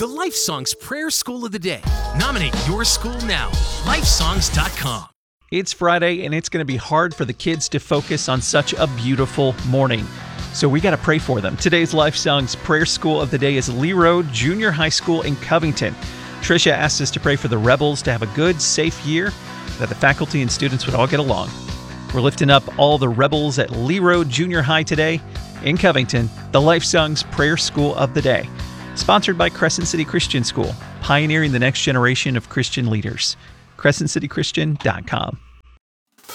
The Life Songs Prayer School of the Day. Nominate your school now. Lifesongs.com. It's Friday, and it's going to be hard for the kids to focus on such a beautiful morning. So we got to pray for them. Today's Life Songs Prayer School of the Day is Lee Road Junior High School in Covington. Tricia asked us to pray for the Rebels to have a good, safe year, that the faculty and students would all get along. We're lifting up all the Rebels at Lee Road Junior High today in Covington, the Life Songs Prayer School of the Day. Sponsored by Crescent City Christian School, pioneering the next generation of Christian leaders. CrescentCityChristian.com.